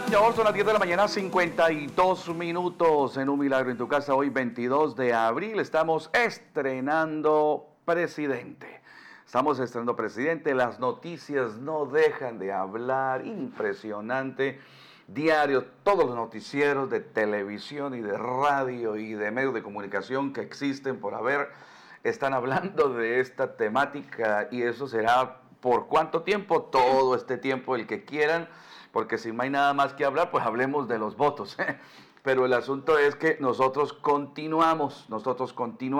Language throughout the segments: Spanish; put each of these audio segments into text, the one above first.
Señor, son las 10 de la mañana, 52 minutos en Un Milagro en tu Casa. Hoy 22 de abril estamos estrenando presidente. Estamos estrenando presidente, las noticias no dejan de hablar, impresionante. Diario, todos los noticieros de televisión y de radio y de medios de comunicación que existen por haber, están hablando de esta temática y eso será por cuánto tiempo, todo este tiempo, el que quieran. Porque si no hay nada más que hablar, pues hablemos de los votos. Pero el asunto es que nosotros continuamos, nosotros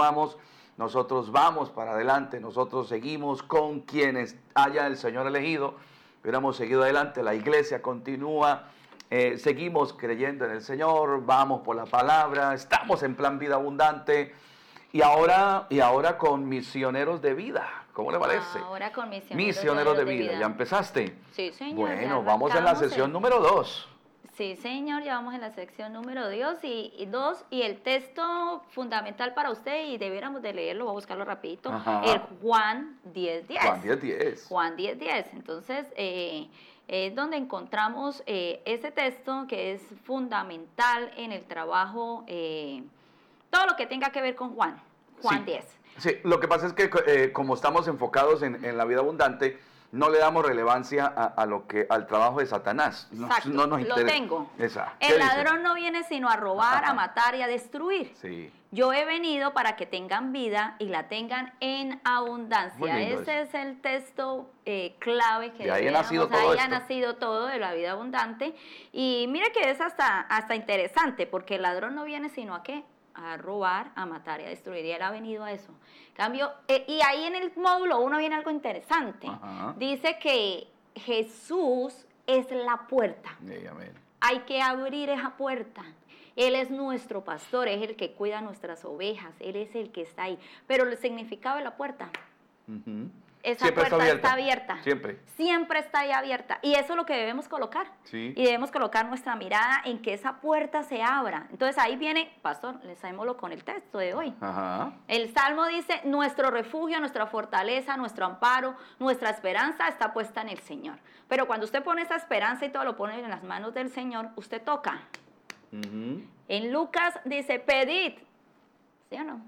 vamos para adelante, nosotros seguimos con quienes haya el Señor elegido. Hubiéramos seguido adelante, la iglesia continúa, seguimos creyendo en el Señor, vamos por la palabra, estamos en plan vida abundante. Y ahora con misioneros de vida, ¿cómo le parece? Ahora con misioneros de vida. ¿Ya empezaste? Sí, señor. Bueno, vamos en la sesión número 2. Sí, señor, ya vamos en la sección número 2 y el texto fundamental para usted, y debiéramos de leerlo, voy a buscarlo rapidito, el Juan 10:10. Juan 10:10. Juan 10:10. Entonces, es donde encontramos ese texto que es fundamental en el trabajo, todo lo que tenga que ver con Juan 10. Sí, lo que pasa es que como estamos enfocados en la vida abundante, no le damos relevancia al trabajo de Satanás. Exacto, no nos interesa. Lo tengo. Esa. El ladrón no viene sino a robar, a matar y a destruir. Sí. Yo he venido para que tengan vida y la tengan en abundancia. Ese es el texto clave que ahí ha nacido todo de la vida abundante. Y mire que es hasta interesante, porque el ladrón no viene sino a ¿qué? A robar, a matar y a destruir, y él ha venido a eso. Cambio, y ahí en el módulo 1 viene algo interesante. Dice que Jesús es la puerta. Amén. Hay que abrir esa puerta. Él es nuestro pastor, es el que cuida nuestras ovejas, Él es el que está ahí. Pero el significado de la puerta, esa siempre puerta está abierta. Siempre está ahí abierta. Y eso es lo que debemos colocar. Sí. Y debemos colocar nuestra mirada en que esa puerta se abra. Entonces ahí viene, pastor, leámoslo con el texto de hoy. El Salmo dice, nuestro refugio, nuestra fortaleza, nuestro amparo, nuestra esperanza está puesta en el Señor. Pero cuando usted pone esa esperanza y todo lo pone en las manos del Señor, usted toca. En Lucas dice, pedid. ¿Sí o no?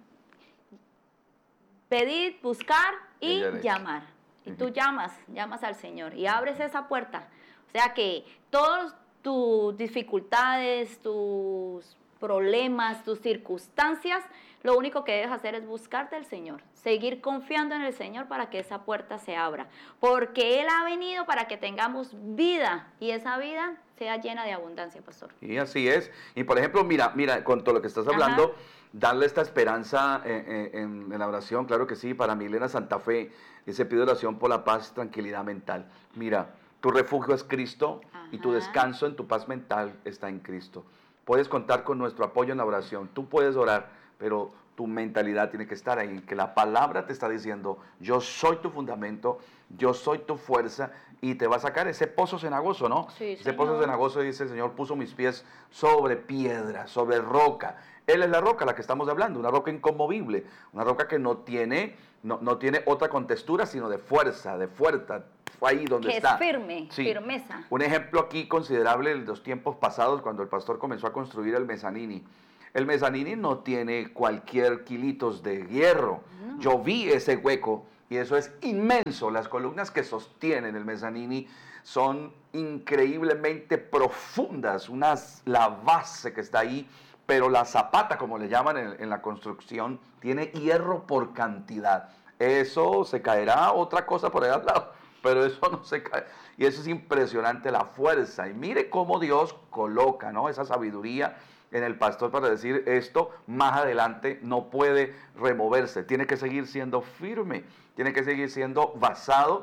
Pedid, buscar y llamar. Y tú llamas al Señor y abres esa puerta. O sea que todas tus dificultades, tus problemas, tus circunstancias, lo único que debes hacer es buscarte al Señor, seguir confiando en el Señor para que esa puerta se abra. Porque Él ha venido para que tengamos vida y esa vida sea llena de abundancia, pastor. Y así es. Y por ejemplo, mira, con todo lo que estás hablando, darle esta esperanza en la oración, claro que sí, para Milena Santa Fe, ese pide oración por la paz y tranquilidad mental. Mira, tu refugio es Cristo y tu descanso en tu paz mental está en Cristo. Puedes contar con nuestro apoyo en la oración, tú puedes orar, pero tu mentalidad tiene que estar ahí, que la palabra te está diciendo, yo soy tu fundamento, yo soy tu fuerza, y te va a sacar ese pozo cenagoso, ¿no? Sí, ese pozo cenagoso, dice el Señor, puso mis pies sobre piedra, sobre roca. Él es la roca, la que estamos hablando, una roca inconmovible, una roca que no tiene otra contextura, sino de fuerza, de fuerza, ahí donde está. Que es firme, firmeza. Un ejemplo aquí considerable de los tiempos pasados, cuando el pastor comenzó a construir el mezanini. El mezanini no tiene cualquier kilitos de hierro. Yo vi ese hueco y eso es inmenso. Las columnas que sostienen el mezanini son increíblemente profundas. La base que está ahí, pero la zapata, como le llaman en la construcción, tiene hierro por cantidad. Eso se caerá otra cosa por ahí al lado, pero eso no se cae. Y eso es impresionante, la fuerza. Y mire cómo Dios coloca, ¿no?, esa sabiduría en el pastor para decir esto más adelante no puede removerse, tiene que seguir siendo firme, tiene que seguir siendo basado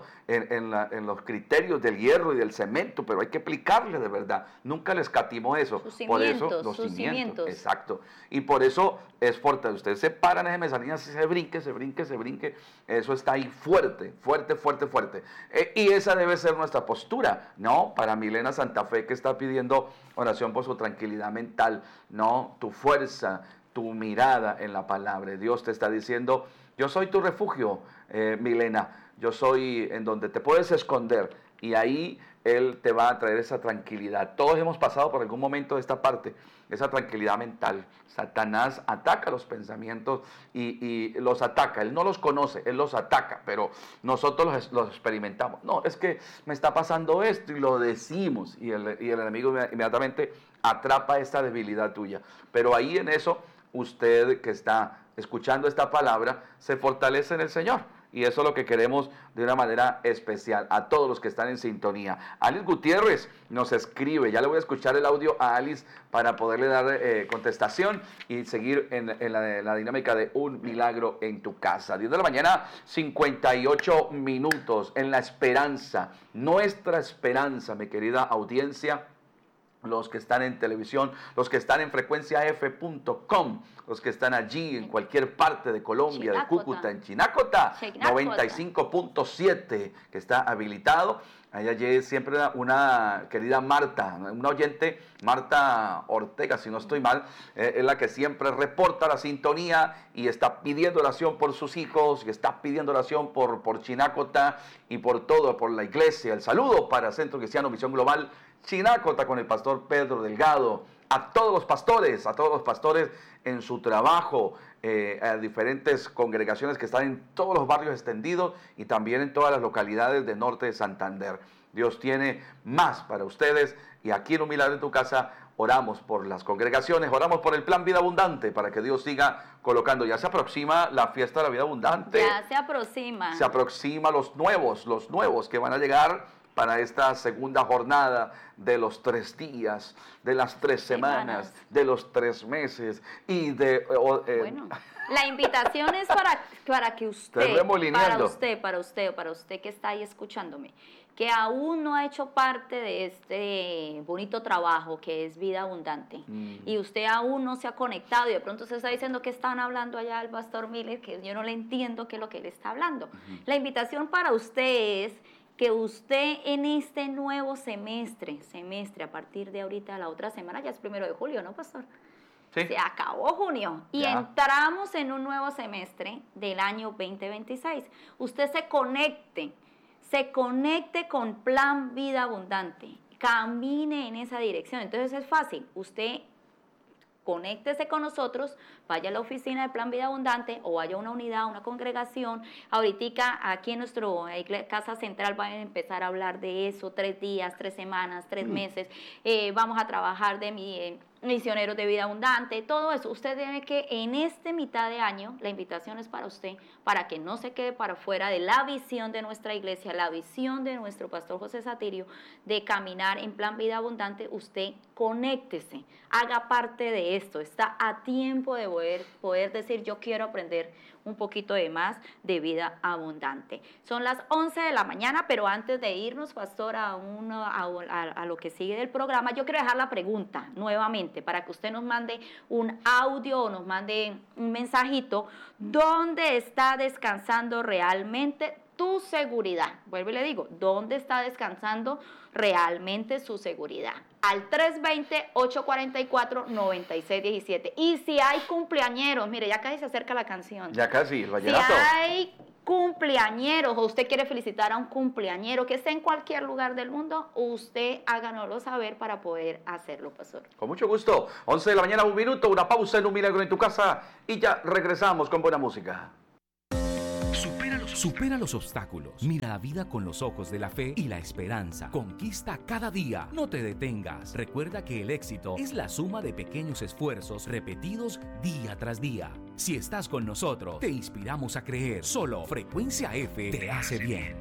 en los criterios del hierro y del cemento, pero hay que aplicarle de verdad. Nunca le escatimó eso. Sus cimientos, por eso, los cimientos. Exacto. Y por eso es fuerte. Usted se para en ese mezanino, así se brinque. Eso está ahí fuerte. Y esa debe ser nuestra postura, ¿no? Para Milena Santa Fe, que está pidiendo oración por su tranquilidad mental, ¿no? Tu fuerza, tu mirada en la palabra. Dios te está diciendo, yo soy tu refugio, Milena. Yo soy en donde te puedes esconder y ahí Él te va a traer esa tranquilidad. Todos hemos pasado por algún momento de esta parte, esa tranquilidad mental. Satanás ataca los pensamientos y los ataca. Él no los conoce, él los ataca, pero nosotros los experimentamos. No, es que me está pasando esto y lo decimos. Y el enemigo inmediatamente atrapa esta debilidad tuya. Pero ahí en eso, usted que está escuchando esta palabra, se fortalece en el Señor. Y eso es lo que queremos de una manera especial a todos los que están en sintonía. Alice Gutiérrez nos escribe, ya le voy a escuchar el audio a Alice para poderle dar contestación y seguir en la dinámica de un milagro en tu casa. 10 de la mañana, 58 minutos en la esperanza, nuestra esperanza, mi querida audiencia. Los que están en televisión, los que están en frecuenciaf.com, los que están allí en cualquier parte de Colombia, de Cúcuta, en Chinacota, 95.7, que está habilitado. Allá siempre una querida Marta, una oyente, Marta Ortega, si no estoy mal, es la que siempre reporta la sintonía y está pidiendo oración por sus hijos, y está pidiendo oración por Chinacota y por todo, por la iglesia. El saludo para Centro Cristiano Misión Global Chinacota con el pastor Pedro Delgado, a todos los pastores en su trabajo, a diferentes congregaciones que están en todos los barrios extendidos y también en todas las localidades del norte de Santander. Dios tiene más para ustedes y aquí en Un Milagro en tu Casa oramos por las congregaciones, oramos por el Plan Vida Abundante para que Dios siga colocando. Ya se aproxima la fiesta de la vida abundante. Ya se aproxima. Se aproxima los nuevos que van a llegar para esta segunda jornada de los 3 días, de las 3 semanas, de los 3 meses y de... bueno, la invitación es para que usted, para usted que está ahí escuchándome, que aún no ha hecho parte de este bonito trabajo que es Vida Abundante, y usted aún no se ha conectado y de pronto se está diciendo que están hablando allá el pastor Miller, que yo no le entiendo qué es lo que él está hablando. La invitación para usted es que usted en este nuevo semestre, a partir de ahorita, la otra semana, ya es 1 de julio, ¿no, pastor? Sí. Se acabó junio y entramos en un nuevo semestre del año 2026. Usted se conecte con Plan Vida Abundante, camine en esa dirección. Entonces es fácil, usted conéctese con nosotros, vaya a la oficina de Plan Vida Abundante o vaya a una unidad, una congregación. Ahorita aquí en nuestra casa central van a empezar a hablar de eso, 3 días, 3 semanas, 3 meses. Vamos a trabajar de misioneros de vida abundante, todo eso. Usted debe que en este mitad de año, la invitación es para usted, para que no se quede para fuera de la visión de nuestra iglesia, la visión de nuestro pastor José Satirio, de caminar en Plan Vida Abundante. Usted conéctese, haga parte de esto, está a tiempo de poder decir yo quiero aprender un poquito de más de vida abundante. Son las 11 de la mañana, pero antes de irnos, pastor, a lo que sigue del programa, yo quiero dejar la pregunta nuevamente para que usted nos mande un audio o nos mande un mensajito. ¿Dónde está descansando realmente tu seguridad? Vuelvo y le digo, ¿dónde está descansando realmente su seguridad? Al 320-844-9617. Y si hay cumpleañeros, mire, ya casi se acerca la canción. Ya casi, el vallenato. Si hay cumpleañeros o usted quiere felicitar a un cumpleañero que esté en cualquier lugar del mundo, usted háganoslo saber para poder hacerlo, pastor. Con mucho gusto. 11 de la mañana, 1 minuto, una pausa en Un Milagro en tu Casa y ya regresamos con buena música. Supera los obstáculos. Mira la vida con los ojos de la fe y la esperanza. Conquista cada día. No te detengas. Recuerda que el éxito es la suma de pequeños esfuerzos repetidos día tras día. Si estás con nosotros, te inspiramos a creer. Solo Frecuencia F te hace bien.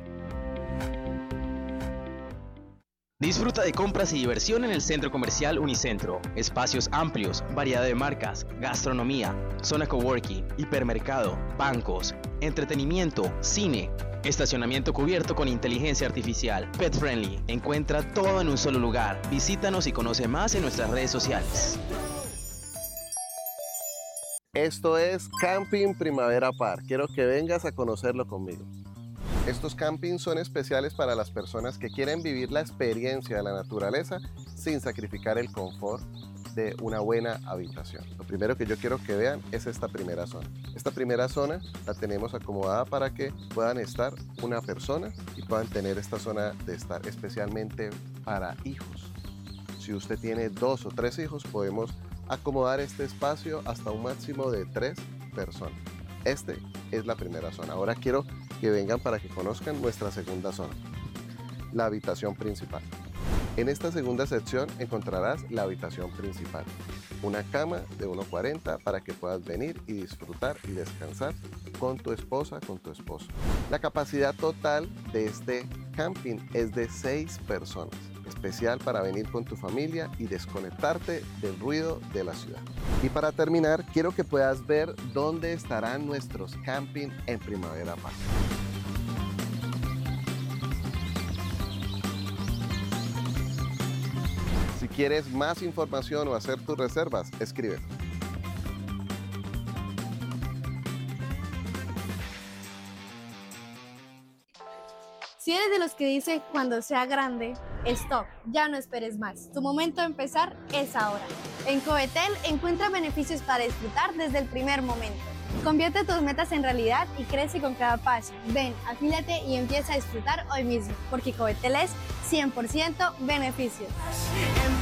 Disfruta de compras y diversión en el Centro Comercial Unicentro. Espacios amplios, variedad de marcas, gastronomía, zona coworking, hipermercado, bancos, entretenimiento, cine, estacionamiento cubierto con inteligencia artificial, pet friendly. Encuentra todo en un solo lugar. Visítanos y conoce más en nuestras redes sociales. Esto es Camping Primavera Par. Quiero que vengas a conocerlo conmigo. Estos campings son especiales para las personas que quieren vivir la experiencia de la naturaleza sin sacrificar el confort, de una buena habitación. Lo primero que yo quiero que vean es esta primera zona. Esta primera zona la tenemos acomodada para que puedan estar una persona y puedan tener esta zona de estar especialmente para hijos. Si usted tiene 2 o 3 hijos, podemos acomodar este espacio hasta un máximo de 3 personas. Este es la primera zona. Ahora quiero que vengan para que conozcan nuestra segunda zona, la habitación principal. En esta segunda sección encontrarás la habitación principal, una cama de 1,40 para que puedas venir y disfrutar y descansar con tu esposa, con tu esposo. La capacidad total de este camping es de 6 personas, especial para venir con tu familia y desconectarte del ruido de la ciudad. Y para terminar, quiero que puedas ver dónde estarán nuestros camping en Primavera Park. Si quieres más información o hacer tus reservas, escribe. Si eres de los que dice cuando sea grande, stop, ya no esperes más. Tu momento de empezar es ahora. En Covetel encuentra beneficios para disfrutar desde el primer momento. Convierte tus metas en realidad y crece con cada paso. Ven, afíliate y empieza a disfrutar hoy mismo, porque Covetel es 100% beneficios.